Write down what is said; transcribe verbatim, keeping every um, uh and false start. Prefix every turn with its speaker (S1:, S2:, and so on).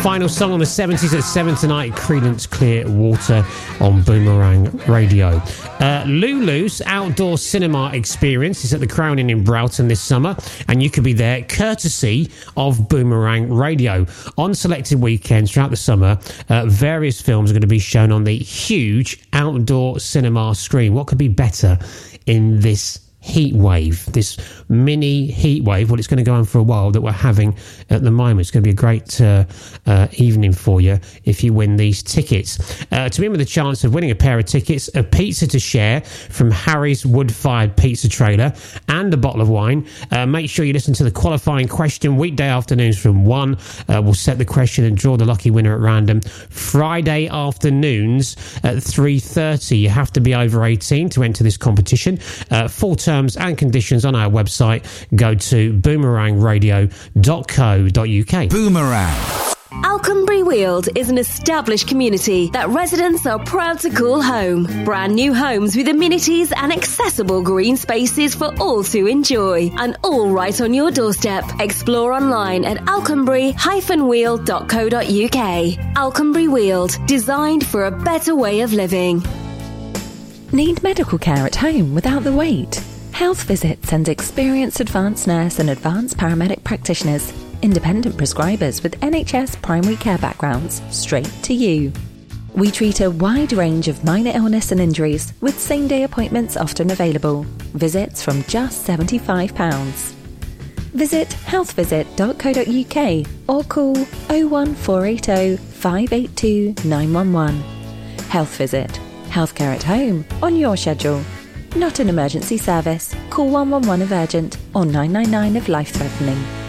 S1: Final song on the seventies at seven tonight, Creedence Clearwater on Boomerang Radio. Uh, Lulu's Outdoor Cinema Experience is at the Crowning in Broughton this summer, and you could be there courtesy of Boomerang Radio. On selected weekends throughout the summer, uh, various films are going to be shown on the huge outdoor cinema screen. What could be better in this heat wave, this mini heat wave? Well, it's going to go on for a while that we're having at the moment. It's going to be a great uh, uh, evening for you if you win these tickets. Uh, to win with a chance of winning a pair of tickets, a pizza to share from Harry's wood-fired pizza trailer, and a bottle of wine, uh, make sure you listen to the qualifying question weekday afternoons from one. Uh, we'll set the question and draw the lucky winner at random. Friday afternoons at three thirty. You have to be over eighteen to enter this competition. Uh, full terms and conditions on our website. Go to boomerang radio dot co dot uk.
S2: Boomerang.
S3: Alconbury Weald is an established community that residents are proud to call home. Brand new homes with amenities and accessible green spaces for all to enjoy. And all right on your doorstep. Explore online at alconbury dash weald dot co dot uk. Alconbury Weald, designed for a better way of living.
S4: Need medical care at home without the wait? Health Visit sends experienced advanced nurse and advanced paramedic practitioners, independent prescribers with N H S primary care backgrounds, straight to you. We treat a wide range of minor illness and injuries, with same-day appointments often available. Visits from just seventy-five pounds. Visit health visit dot co dot uk or call oh one four eight oh, five eight two, nine one one. Health Visit. Healthcare at home, on your schedule. Not an emergency service. Call one one one if urgent or nine nine nine if life-threatening.